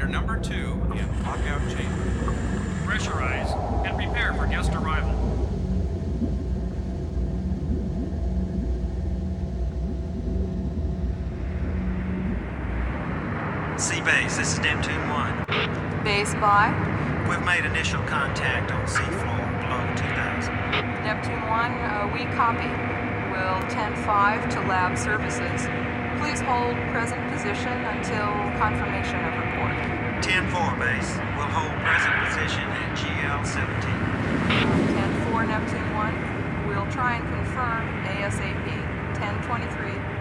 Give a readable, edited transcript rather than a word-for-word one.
Elevator number 2 in lockout chamber. Pressurize and prepare for guest arrival. C-Base, this is Neptune 1. Base by We've made initial contact on seafloor below 2000. Neptune 1, we copy. We'll 10-5 to lab services. Please hold present position until confirmation of report. 10-4, base. We'll hold present position at GL-17. 10-4, Neptune 1. We'll try and confirm ASAP. 10-23.